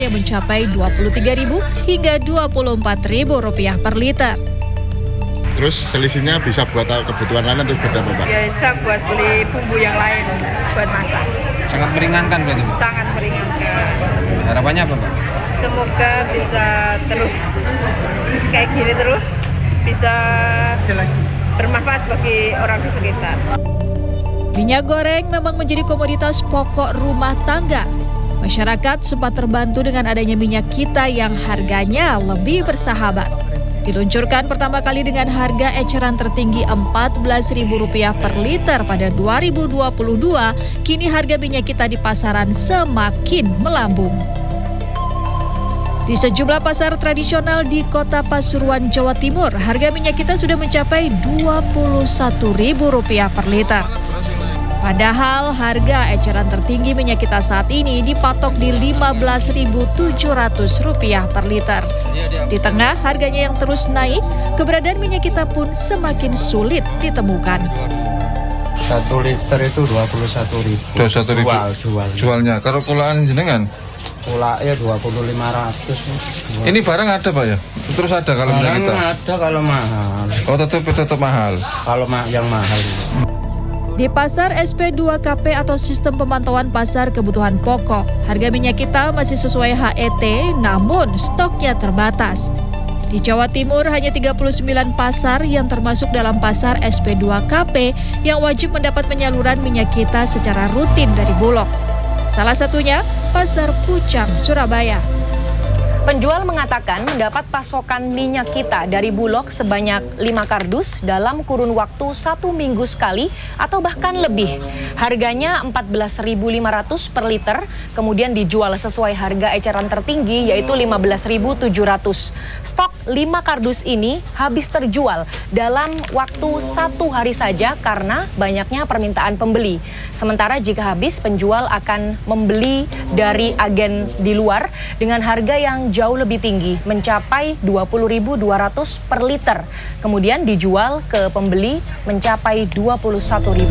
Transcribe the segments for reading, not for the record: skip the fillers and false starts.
yang mencapai Rp23.000 hingga Rp24.000 per liter. Terus selisihnya bisa buat kebutuhan lain atau beda Pak? Bisa buat beli bumbu yang lain buat masak. Sangat meringankan berarti? Sangat meringankan. Harapannya apa Pak? Semoga bisa terus kayak gini terus, bisa bermanfaat bagi orang di sekitar. Minyak goreng memang menjadi komoditas pokok rumah tangga. Masyarakat sempat terbantu dengan adanya minyak kita yang harganya lebih bersahabat. Diluncurkan pertama kali dengan harga eceran tertinggi Rp14.000 per liter pada 2022, kini harga minyak kita di pasaran semakin melambung. Di sejumlah pasar tradisional di Kota Pasuruan, Jawa Timur, harga minyak kita sudah mencapai Rp21.000 per liter. Padahal harga eceran tertinggi minyak kita saat ini dipatok di Rp15.700 per liter. Di tengah harganya yang terus naik, keberadaan minyak kita pun semakin sulit ditemukan. 1 liter itu Rp21.000. Jualnya. Kalau kulaan jenengan? Kulaknya Rp20.500. Ini barang ada Pak ya? Terus ada kalau minyak kita? Ada kalau mahal. Oh tetap mahal? Kalau yang mahal. Di pasar SP2KP atau Sistem Pemantauan Pasar Kebutuhan Pokok, harga minyak kita masih sesuai HET, namun stoknya terbatas. Di Jawa Timur hanya 39 pasar yang termasuk dalam pasar SP2KP yang wajib mendapat penyaluran minyak kita secara rutin dari Bulog. Salah satunya Pasar Pucang, Surabaya. Penjual mengatakan mendapat pasokan minyak kita dari Bulog sebanyak 5 kardus dalam kurun waktu 1 minggu sekali atau bahkan lebih. Harganya Rp14.500 per liter, kemudian dijual sesuai harga eceran tertinggi yaitu Rp15.700. Stok 5 kardus ini habis terjual dalam waktu 1 hari saja karena banyaknya permintaan pembeli. Sementara jika habis, penjual akan membeli dari agen di luar dengan harga yang jauh lebih tinggi, mencapai Rp20.200 per liter. Kemudian dijual ke pembeli mencapai Rp21.000.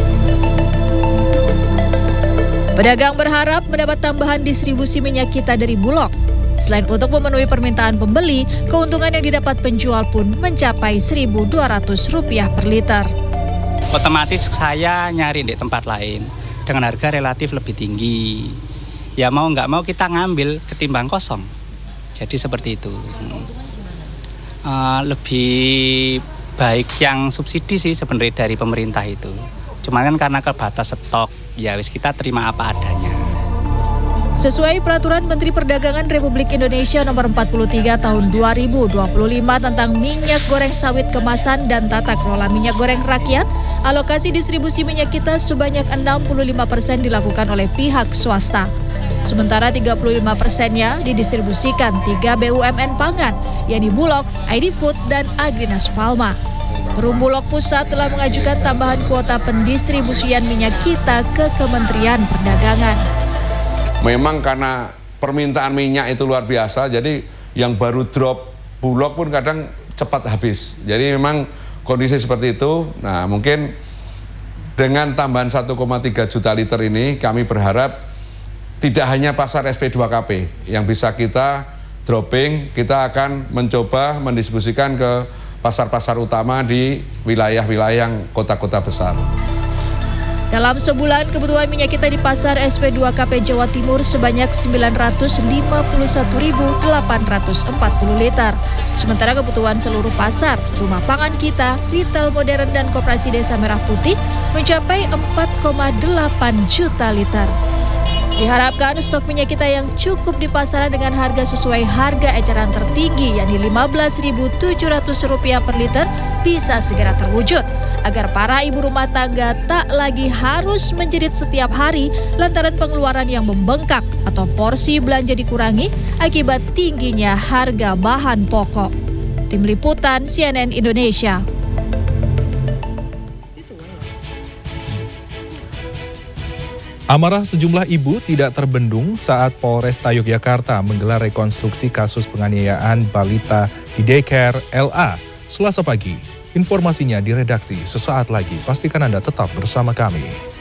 Pedagang berharap mendapat tambahan distribusi minyak kita dari Bulog. Selain untuk memenuhi permintaan pembeli, keuntungan yang didapat penjual pun mencapai Rp1.200 per liter. Otomatis saya nyari di tempat lain dengan harga relatif lebih tinggi. Ya mau nggak mau kita ngambil ketimbang kosong. Jadi seperti itu. Lebih baik yang subsidi sih sebenarnya dari pemerintah itu. Cuman kan karena kebatas stok, ya wis kita terima apa adanya. Sesuai Peraturan Menteri Perdagangan Republik Indonesia Nomor 43 Tahun 2025 tentang minyak goreng sawit kemasan dan tata kelola minyak goreng rakyat, alokasi distribusi minyak kita sebanyak 65% dilakukan oleh pihak swasta. Sementara 35%-nya didistribusikan 3 BUMN pangan, yakni Bulog, ID Food, dan Agrinas Palma. Perum Bulog Pusat telah mengajukan tambahan kuota pendistribusian minyak kita ke Kementerian Perdagangan. Memang karena permintaan minyak itu luar biasa, jadi yang baru drop Bulog pun kadang cepat habis. Jadi memang kondisi seperti itu. Nah, mungkin dengan tambahan 1,3 juta liter ini kami berharap tidak hanya pasar SP2KP yang bisa kita dropping, kita akan mencoba mendistribusikan ke pasar-pasar utama di wilayah-wilayah yang kota-kota besar. Dalam sebulan, kebutuhan minyak kita di pasar SP2KP Jawa Timur sebanyak 951.840 liter. Sementara kebutuhan seluruh pasar, rumah pangan kita, retail modern dan koperasi Desa Merah Putih mencapai 4,8 juta liter. Diharapkan stok minyak kita yang cukup di pasaran dengan harga sesuai harga eceran tertinggi yakni Rp15.700 per liter bisa segera terwujud agar para ibu rumah tangga tak lagi harus menjerit setiap hari lantaran pengeluaran yang membengkak atau porsi belanja dikurangi akibat tingginya harga bahan pokok. Tim Liputan CNN Indonesia. Amarah sejumlah ibu tidak terbendung saat Polresta Yogyakarta menggelar rekonstruksi kasus penganiayaan balita di daycare LA Selasa pagi. Informasinya di redaksi sesaat lagi. Pastikan Anda tetap bersama kami.